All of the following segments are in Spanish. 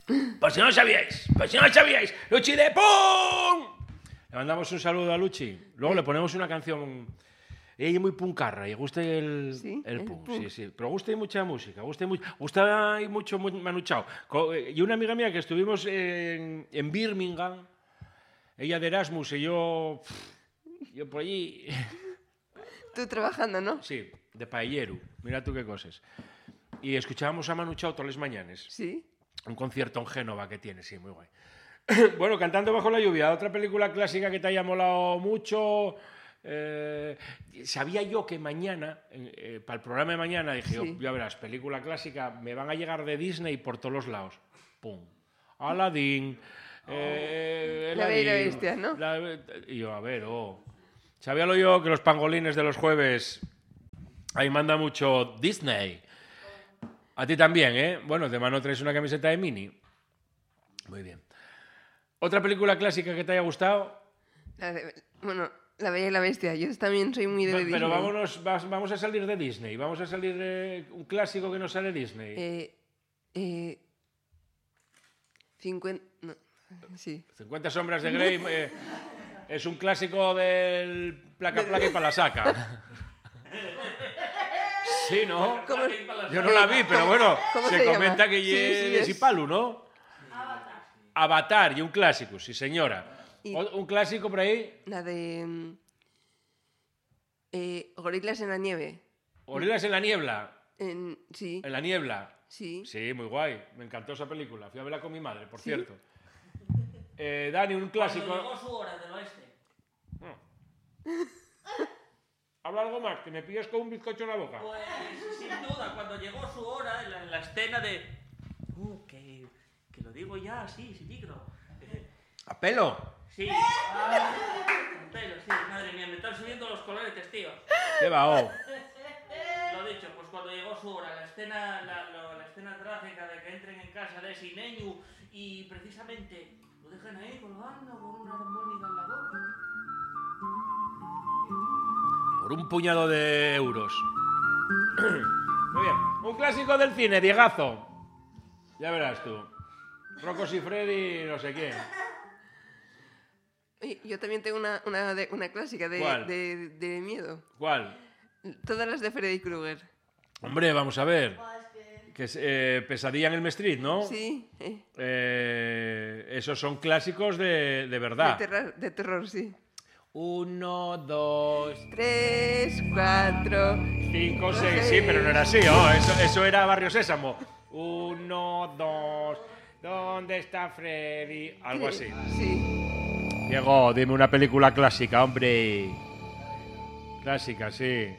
Por si no sabíais, Luchi de Pum. Le mandamos un saludo a Luchi. Luego le ponemos una canción. Ella es muy puncarra y gusta el punk. Sí. Pero gusta mucha música. Gusta mucho Manu Chao. Y una amiga mía que estuvimos en Birmingham, ella de Erasmus y yo por allí. Tú trabajando, ¿no? Sí, de paellero. Mira tú qué cosas. Y escuchábamos a Manu Chao todas las mañanas. Sí. Un concierto en Génova que tiene, sí, muy guay. Bueno, Cantando bajo la lluvia, otra película clásica que te haya molado mucho. Sabía yo que mañana, para el programa de mañana, dije, sí. Ya verás, película clásica, me van a llegar de Disney por todos los lados. ¡Pum! Aladdin. La Bella y la Bestia, ¿no? Y yo, a ver, sabíalo yo que los pangolines de los jueves ahí manda mucho Disney. A ti también, ¿eh? Bueno, de mano traes una camiseta de Mini. Muy bien. ¿Otra película clásica que te haya gustado? La Bella y la Bestia. Yo también soy muy de Disney. Pero vamos a salir de Disney. Vamos a salir de un clásico que no sale de Disney. 50 sombras de Grey es un clásico del placa y para la saca. Sí, ¿no? Yo no la vi, pero bueno, se comenta que es Ipalu, ¿no? Avatar, y un clásico, sí señora. ¿Un clásico por ahí? La de Gorilas en la nieve. ¿Gorilas en la niebla? Sí. ¿En la niebla? Sí. Sí, muy guay. Me encantó esa película. Fui a verla con mi madre, por cierto. Dani, un clásico. Cuando llegó su hora del oeste. Habla algo más, que me pillas con un bizcocho en la boca. Pues sin duda, cuando llegó su hora, en la escena de... que lo digo ya así, sin micro. ¿A pelo? Sí. A pelo, sí. Madre mía, me están subiendo los colores, tío. ¿Qué va, Lo dicho, pues cuando llegó su hora, la escena trágica de que entren en casa de ese Ineñu y precisamente lo dejan ahí colgando con una armónica en la boca. Por un puñado de euros. Muy bien. Un clásico del cine, Diegazo. Ya verás tú. Rocco Siffredi, no sé quién. Yo también tengo una clásica de miedo. ¿Cuál? Todas las de Freddy Krueger. Hombre, vamos a ver. Que es Pesadilla en Elm Street, ¿no? Sí. Esos son clásicos de verdad. De terror, sí. 1, 2, 3, 4, 5, 6. Sí, pero no era así, ¿no? Eso era Barrio Sésamo. 1, 2. ¿Dónde está Freddy? Algo así. Sí. Diego, dime una película clásica, hombre. Clásica, sí.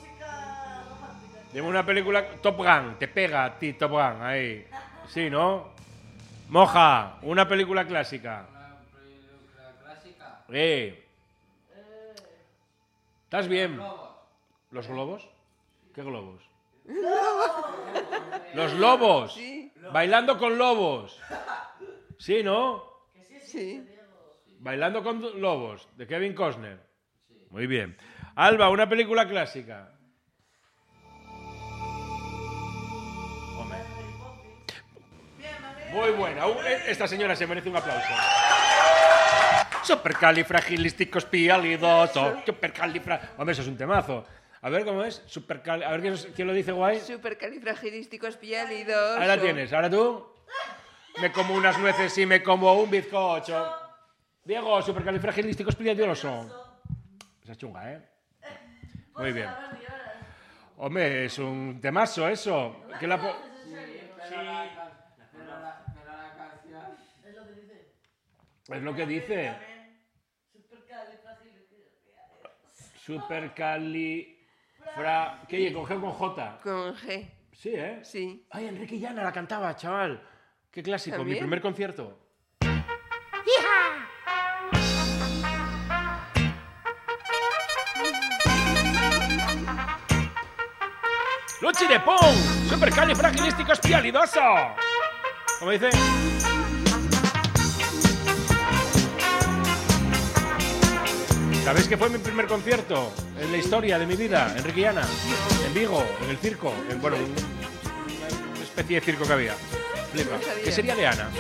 Dime una película... Top Gun, te pega a ti Top Gun, ahí. Sí, ¿no? Moja, una película clásica. ¿Una película clásica? ¿Estás bien? ¿Los globos? ¿Qué globos? ¡Los lobos! Sí. Bailando con lobos. Sí, ¿no? Sí. Bailando con lobos, de Kevin Costner. Muy bien. Alba, una película clásica. Hombre. Muy buena. Esta señora se merece un aplauso. Supercalifragilisticexpialidoso. Hombre, eso es un temazo. A ver cómo es. A ver quién lo dice guay. Supercalifragilisticexpialidoso. Ahí la tienes. Ahora tú. Me como unas nueces y me como un bizcocho. Diego, supercalifragilisticexpialidoso. Esa es chunga, ¿eh? Muy bien. Hombre, es un temazo eso. ¿Qué la Pero la canción... Es lo que dice. Supercalifra... ¿Qué? ¿Con G o con J? Con G. Sí, ¿eh? Sí. Ay, Enrique Llana la cantaba, chaval. Qué clásico. ¿También? Mi primer concierto. ¡Luchi de Pong! ¡Supercalifragilisticexpialidoso! ¿Cómo dice? ¿Sabéis que fue mi primer concierto en la historia de mi vida? Enrique Llana. En Vigo, en el circo. Una especie de circo que había. Flipa. No sabía. ¿Qué sería de Ana?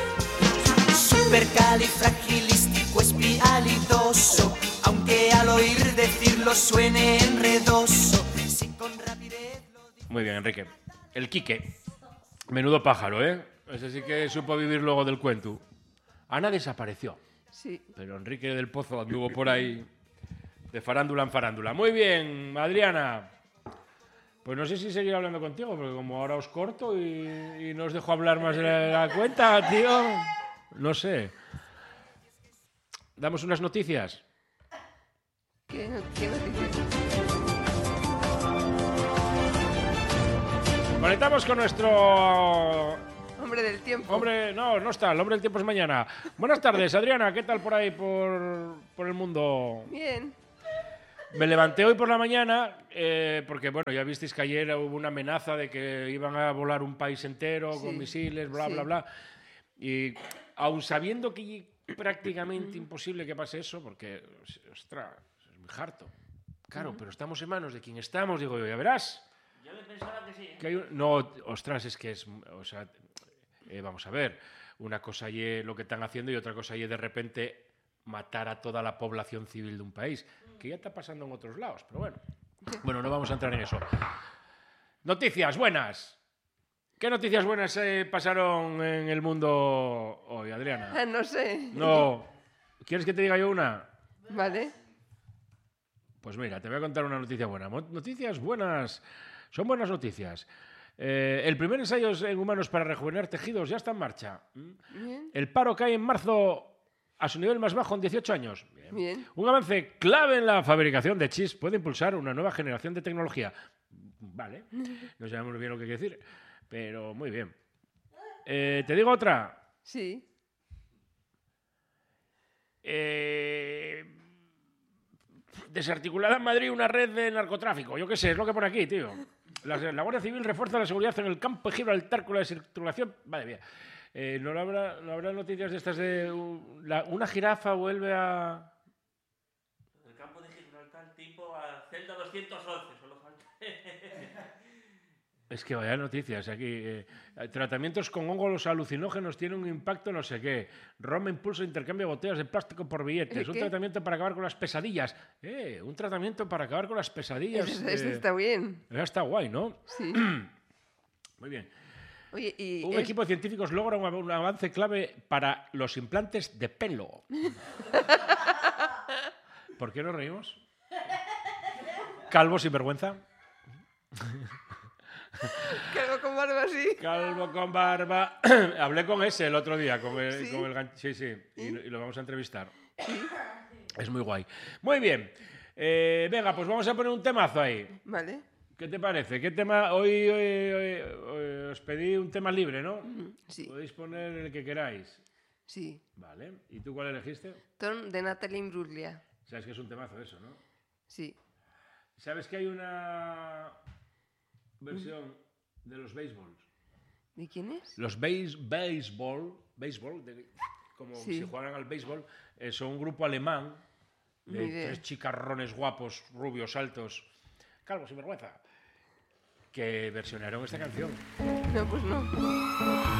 Supercalifragilisticoespialidoso, aunque al oír decirlo suene enredoso. Si con rapidez lo Muy bien, Enrique. El Quique. Menudo pájaro, ¿eh? Ese sí que supo vivir luego del cuento. Ana desapareció, Sí. pero Enrique del Pozo anduvo por ahí de farándula en farándula. Muy bien, Adriana. Pues no sé si seguir hablando contigo, porque como ahora os corto y no os dejo hablar más de la cuenta, tío. No sé. ¿Damos unas noticias? ¿Qué noticias? Conectamos con nuestro Hombre del tiempo. hombre... No está. El hombre del tiempo es mañana. Buenas tardes, Adriana. ¿Qué tal por ahí, por el mundo? Bien. Me levanté hoy por la mañana porque, bueno, ya visteis que ayer hubo una amenaza de que iban a volar un país entero con Sí, misiles, bla, sí. bla, bla. Y aun sabiendo que es prácticamente imposible que pase eso, porque, ostras, es muy harto. Claro, pero estamos en manos de quien estamos, digo yo, ya verás. Yo me pensaba que sí, ¿eh? Que hay no, ostras, es que es... O sea, vamos a ver, una cosa es lo que están haciendo y otra cosa es de repente matar a toda la población civil de un país, que ya está pasando en otros lados, pero bueno. Bueno, no vamos a entrar en eso. Noticias buenas. ¿Qué noticias buenas pasaron en el mundo hoy, Adriana? Ah, no sé. No. ¿Quieres que te diga yo una? Vale. Pues mira, te voy a contar una noticia buena. Noticias buenas. Son buenas noticias. El primer ensayo en humanos para rejuvenecer tejidos ya está en marcha. Bien. El paro cae en marzo a su nivel más bajo en 18 años. Bien. Un avance clave en la fabricación de chips puede impulsar una nueva generación de tecnología. Vale, no sabemos bien lo que quiere decir, pero muy bien. ¿Te digo otra? Sí. Desarticulada en Madrid una red de narcotráfico. Yo qué sé, es lo que pone aquí, tío. La Guardia Civil refuerza la seguridad en el campo de Gibraltar con la circulación. Vale, bien. ¿No habrá noticias de estas de una jirafa vuelve a... El campo de Gibraltar tipo a celda 211, solo falta. Es que vaya noticias aquí. Tratamientos con hongos alucinógenos tienen un impacto no sé qué. Roma impulsa intercambio de botellas de plástico por billetes. Un ¿Qué? tratamiento para acabar con las pesadillas. Un tratamiento para acabar con las pesadillas. Eso está bien. Está guay, ¿no? Sí. Muy bien. Oye, y... Un equipo de científicos logra un avance clave para los implantes de pelo. ¿Por qué nos reímos? Calvo sin vergüenza. Calvo con barba, sí. Calvo con barba. Hablé con ese el otro día, con el, ¿Sí? Sí, sí. Y lo vamos a entrevistar. Es muy guay. Muy bien. Venga, pues vamos a poner un temazo ahí. Vale. ¿Qué te parece? ¿Qué tema? Hoy os pedí un tema libre, ¿no? Sí. Podéis poner el que queráis. Sí. Vale. ¿Y tú cuál elegiste? Ton de Natalie Imbruglia. Sabes que es un temazo eso, ¿no? Sí. ¿Sabes que hay una versión de los béisbols? ¿De quién es? Los béisbol, como Sí. si jugaran al béisbol, son un grupo alemán de Ni idea. 3 chicarrones guapos, rubios, altos, calvos sin vergüenza, que versionaron esta canción. No, pues no.